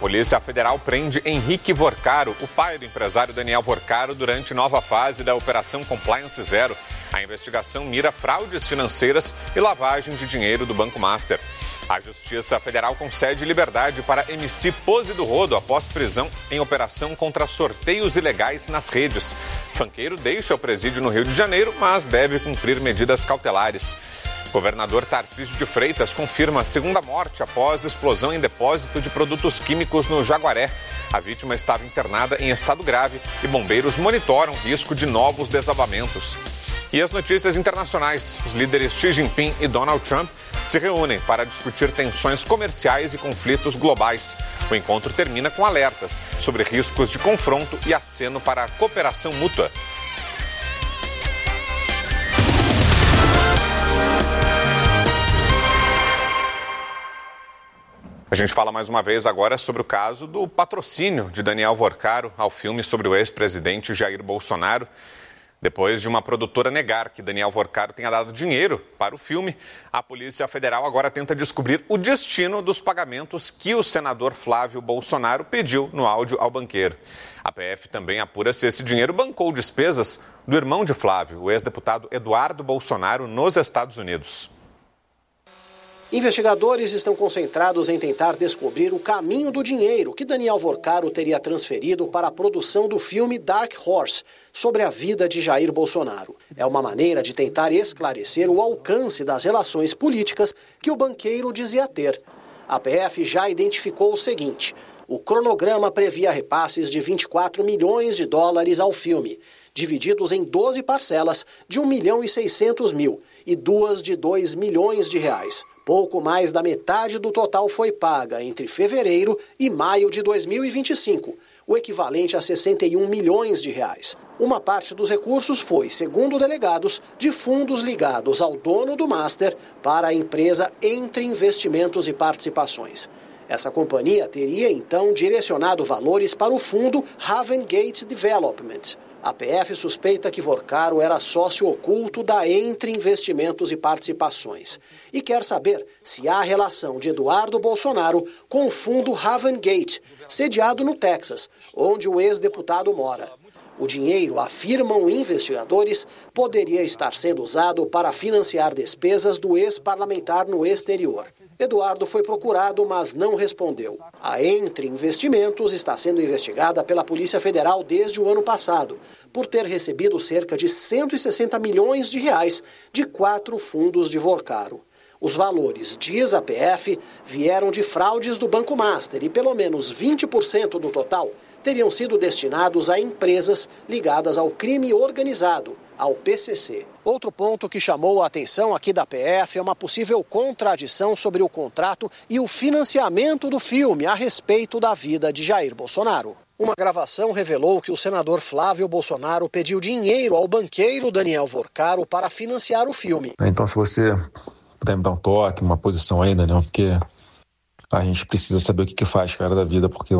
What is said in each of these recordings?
Polícia Federal prende Henrique Vorcaro, o pai do empresário Daniel Vorcaro, durante nova fase da Operação Compliance Zero. A investigação mira fraudes financeiras e lavagem de dinheiro do Banco Master. A Justiça Federal concede liberdade para MC Pose do Rodo após prisão em operação contra sorteios ilegais nas redes. Funkeiro deixa o presídio no Rio de Janeiro, mas deve cumprir medidas cautelares. Governador Tarcísio de Freitas confirma a segunda morte após explosão em depósito de produtos químicos no Jaguaré. A vítima estava internada em estado grave e bombeiros monitoram risco de novos desabamentos. E as notícias internacionais. Os líderes Xi Jinping e Donald Trump se reúnem para discutir tensões comerciais e conflitos globais. O encontro termina com alertas sobre riscos de confronto e aceno para a cooperação mútua. A gente fala mais uma vez agora sobre o caso do patrocínio de Daniel Vorcaro ao filme sobre o ex-presidente Jair Bolsonaro. Depois de uma produtora negar que Daniel Vorcaro tenha dado dinheiro para o filme, a Polícia Federal agora tenta descobrir o destino dos pagamentos que o senador Flávio Bolsonaro pediu no áudio ao banqueiro. A PF também apura se esse dinheiro bancou despesas do irmão de Flávio, o ex-deputado Eduardo Bolsonaro, nos Estados Unidos. Investigadores estão concentrados em tentar descobrir o caminho do dinheiro que Daniel Vorcaro teria transferido para a produção do filme Dark Horse, sobre a vida de Jair Bolsonaro. É uma maneira de tentar esclarecer o alcance das relações políticas que o banqueiro dizia ter. A PF já identificou o seguinte: o cronograma previa repasses de 24 milhões de dólares ao filme, divididos em 12 parcelas de 1.600.000 e 2 de 2 milhões de reais. Pouco mais da metade do total foi paga entre fevereiro e maio de 2025, o equivalente a 61 milhões de reais. Uma parte dos recursos foi, segundo delegados, de fundos ligados ao dono do Master para a empresa Entre Investimentos e Participações. Essa companhia teria, então, direcionado valores para o fundo Haven Gate Development. A PF suspeita que Vorcaro era sócio oculto da Entre Investimentos e Participações e quer saber se há relação de Eduardo Bolsonaro com o fundo Haven Gate, sediado no Texas, onde o ex-deputado mora. O dinheiro, afirmam investigadores, poderia estar sendo usado para financiar despesas do ex-parlamentar no exterior. Eduardo foi procurado, mas não respondeu. A Entre Investimentos está sendo investigada pela Polícia Federal desde o ano passado, por ter recebido cerca de 160 milhões de reais de 4 fundos de Vorcaro. Os valores, diz a PF, vieram de fraudes do Banco Master e pelo menos 20% do total teriam sido destinados a empresas ligadas ao crime organizado, ao PCC. Outro ponto que chamou a atenção aqui da PF é uma possível contradição sobre o contrato e o financiamento do filme a respeito da vida de Jair Bolsonaro. Uma gravação revelou que o senador Flávio Bolsonaro pediu dinheiro ao banqueiro Daniel Vorcaro para financiar o filme. Então, se você puder me dar um toque, uma posição aí, Daniel, porque a gente precisa saber o que faz, cara, da vida, porque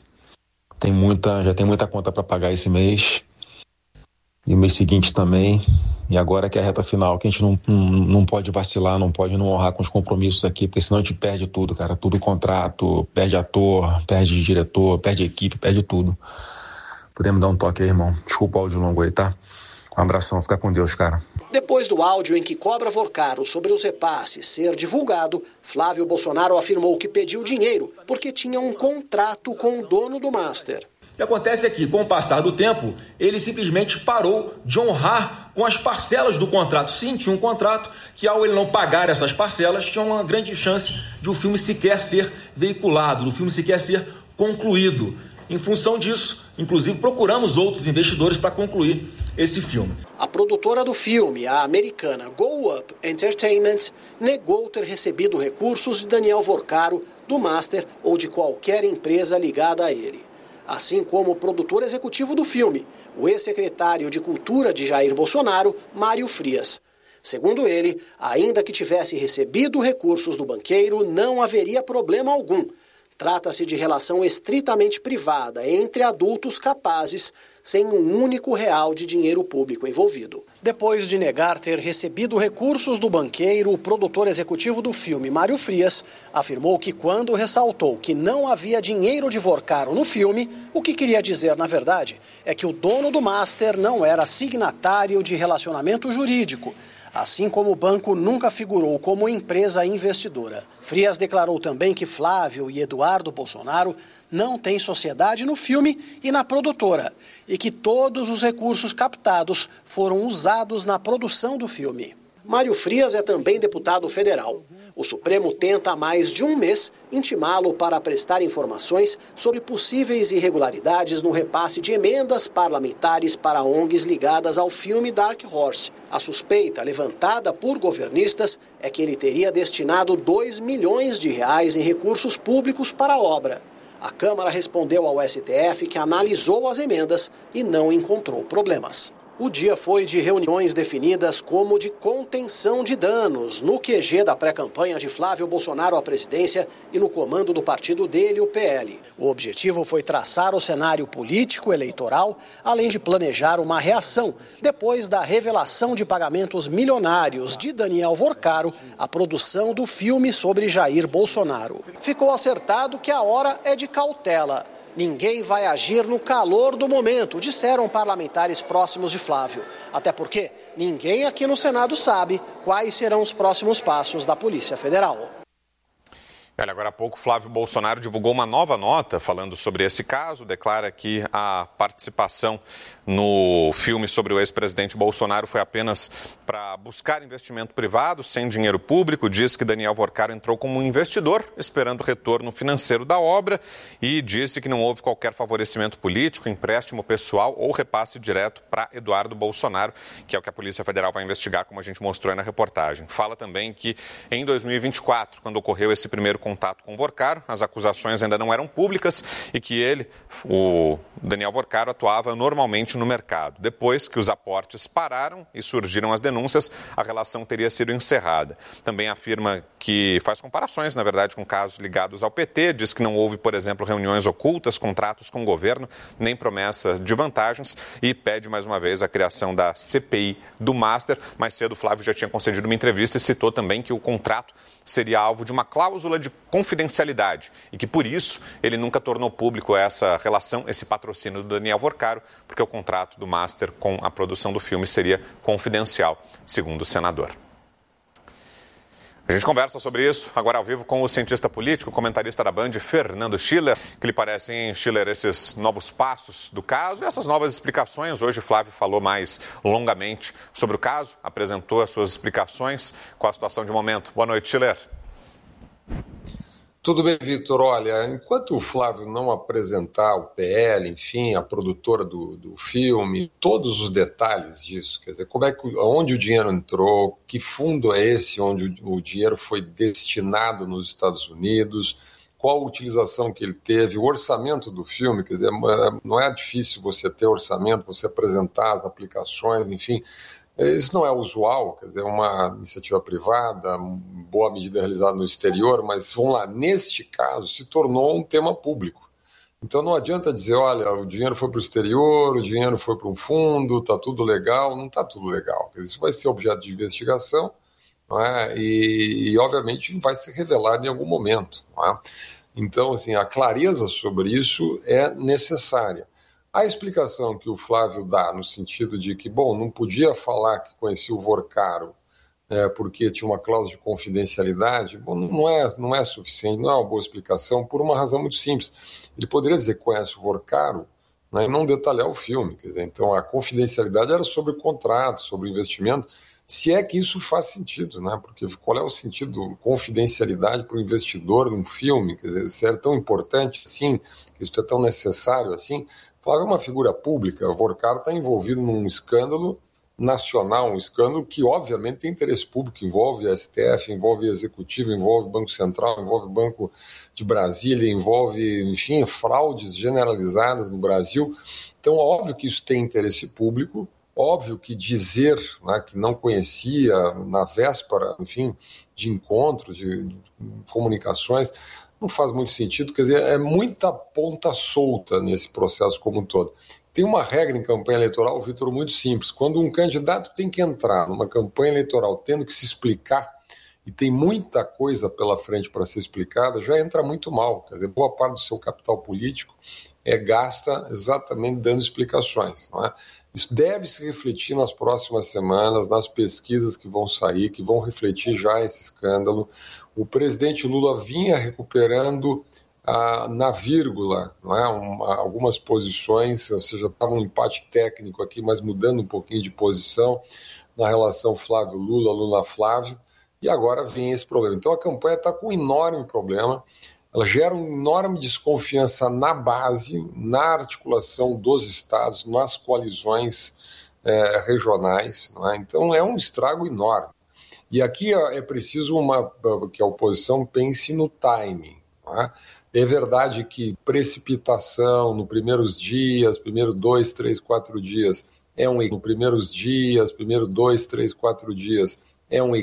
já tem muita conta para pagar esse mês e o mês seguinte também, e agora que é a reta final, que a gente não pode vacilar, não pode não honrar com os compromissos aqui, porque senão a gente perde tudo, cara, tudo contrato, perde ator, perde diretor, perde equipe, perde tudo. Podemos dar um toque aí, irmão? Desculpa o áudio longo aí, tá? Um abração, fica com Deus, cara. Depois do áudio em que cobra Vorcaro sobre os repasses ser divulgado, Flávio Bolsonaro afirmou que pediu dinheiro porque tinha um contrato com o dono do Master. O que acontece é que, com o passar do tempo, ele simplesmente parou de honrar com as parcelas do contrato. Sim, tinha um contrato que, ao ele não pagar essas parcelas, tinha uma grande chance de o filme sequer ser veiculado, do filme sequer ser concluído. Em função disso, inclusive, procuramos outros investidores para concluir esse filme. A produtora do filme, a americana Go Up Entertainment, negou ter recebido recursos de Daniel Vorcaro, do Master ou de qualquer empresa ligada a ele. Assim como o produtor executivo do filme, o ex-secretário de Cultura de Jair Bolsonaro, Mário Frias. Segundo ele, ainda que tivesse recebido recursos do banqueiro, não haveria problema algum. Trata-se de relação estritamente privada entre adultos capazes, sem um único real de dinheiro público envolvido. Depois de negar ter recebido recursos do banqueiro, o produtor executivo do filme, Mário Frias, afirmou que quando ressaltou que não havia dinheiro de Vorcaro no filme, o que queria dizer, na verdade, é que o dono do Master não era signatário de relacionamento jurídico, assim como o banco nunca figurou como empresa investidora. Frias declarou também que Flávio e Eduardo Bolsonaro não têm sociedade no filme e na produtora, e que todos os recursos captados foram usados na produção do filme. Mário Frias é também deputado federal. O Supremo tenta há mais de um mês intimá-lo para prestar informações sobre possíveis irregularidades no repasse de emendas parlamentares para ONGs ligadas ao filme Dark Horse. A suspeita levantada por governistas é que ele teria destinado R$2 milhões em recursos públicos para a obra. A Câmara respondeu ao STF que analisou as emendas e não encontrou problemas. O dia foi de reuniões definidas como de contenção de danos no QG da pré-campanha de Flávio Bolsonaro à presidência e no comando do partido dele, o PL. O objetivo foi traçar o cenário político eleitoral, além de planejar uma reação depois da revelação de pagamentos milionários de Daniel Vorcaro à produção do filme sobre Jair Bolsonaro. Ficou acertado que a hora é de cautela. Ninguém vai agir no calor do momento, disseram parlamentares próximos de Flávio. Até porque ninguém aqui no Senado sabe quais serão os próximos passos da Polícia Federal. Olha, agora há pouco, Flávio Bolsonaro divulgou uma nova nota falando sobre esse caso, declara que a participação no filme sobre o ex-presidente Bolsonaro foi apenas para buscar investimento privado, sem dinheiro público. Diz que Daniel Vorcaro entrou como um investidor, esperando retorno financeiro da obra, e disse que não houve qualquer favorecimento político, empréstimo pessoal ou repasse direto para Eduardo Bolsonaro, que é o que a Polícia Federal vai investigar, como a gente mostrou aí na reportagem. Fala também que em 2024, quando ocorreu esse primeiro contato com Vorcaro, as acusações ainda não eram públicas e que ele, o Daniel Vorcaro, atuava normalmente no mercado. Depois que os aportes pararam e surgiram as denúncias, a relação teria sido encerrada. Também afirma que faz comparações, na verdade, com casos ligados ao PT, diz que não houve, por exemplo, reuniões ocultas, contratos com o governo, nem promessa de vantagens, e pede mais uma vez a criação da CPI do Master. Mais cedo, Flávio já tinha concedido uma entrevista e citou também que o contrato seria alvo de uma cláusula de confidencialidade e que, por isso, ele nunca tornou público essa relação, esse patrocínio do Daniel Vorcaro, porque o contrato do Master com a produção do filme seria confidencial, segundo o senador. A gente conversa sobre isso agora ao vivo com o cientista político, comentarista da Band, Fernando Schiller. O que lhe parecem, Schiller, esses novos passos do caso e essas novas explicações? Hoje Flávio falou mais longamente sobre o caso, apresentou as suas explicações com a situação de momento. Boa noite, Schiller. Tudo bem, Vitor. Olha, enquanto o Flávio não apresentar o PL, enfim, a produtora do filme, todos os detalhes disso, quer dizer, onde o dinheiro entrou, que fundo é esse onde o dinheiro foi destinado nos Estados Unidos, qual a utilização que ele teve, o orçamento do filme, quer dizer, não é difícil você ter orçamento, você apresentar as aplicações, enfim. Isso não é usual, quer dizer, uma iniciativa privada, boa medida realizada no exterior, mas, vamos lá, neste caso se tornou um tema público. Então não adianta dizer, olha, o dinheiro foi para o exterior, o dinheiro foi para um fundo, está tudo legal, não está tudo legal. Quer dizer, isso vai ser objeto de investigação, não é? E obviamente vai ser revelado em algum momento. Não é? Então, assim, a clareza sobre isso é necessária. A explicação que o Flávio dá no sentido de que, bom, não podia falar que conhecia o Vorcaro porque tinha uma cláusula de confidencialidade, bom, não é suficiente, não é uma boa explicação por uma razão muito simples. Ele poderia dizer que conhece o Vorcaro, né, e não detalhar o filme. Quer dizer, então a confidencialidade era sobre o contrato, sobre o investimento, se é que isso faz sentido, né? Porque qual é o sentido confidencialidade para o investidor num filme? Quer dizer, se é tão importante assim, isso é tão necessário assim. Flávio é uma figura pública, o Vorcaro está envolvido num escândalo nacional, um escândalo que obviamente tem interesse público, envolve a STF, envolve a Executivo, envolve o Banco Central, envolve o Banco de Brasília, envolve, enfim, fraudes generalizadas no Brasil. Então, óbvio que isso tem interesse público, óbvio que dizer, né, que não conhecia na véspera, enfim, de encontros, de comunicações, não faz muito sentido, quer dizer, é muita ponta solta nesse processo como um todo. Tem uma regra em campanha eleitoral, Vitor, muito simples. Quando um candidato tem que entrar numa campanha eleitoral tendo que se explicar, e tem muita coisa pela frente para ser explicada, já entra muito mal. Quer dizer, boa parte do seu capital político é gasta exatamente dando explicações, não é? Isso deve se refletir nas próximas semanas, nas pesquisas que vão sair, que vão refletir já esse escândalo. O presidente Lula vinha recuperando na vírgula, não é? Algumas posições, ou seja, estava um empate técnico aqui, mas mudando um pouquinho de posição na relação Flávio-Lula, Lula-Flávio, e agora vem esse problema. Então a campanha está com um enorme problema, ela gera uma enorme desconfiança na base, na articulação dos estados, nas coalizões regionais, não é? Então é um estrago enorme. E aqui é preciso que a oposição pense no timing, não é? É verdade que precipitação nos primeiros dias, primeiros 2, 3, 4 dias, no primeiros dias, primeiros 2, 3, 4 dias, é um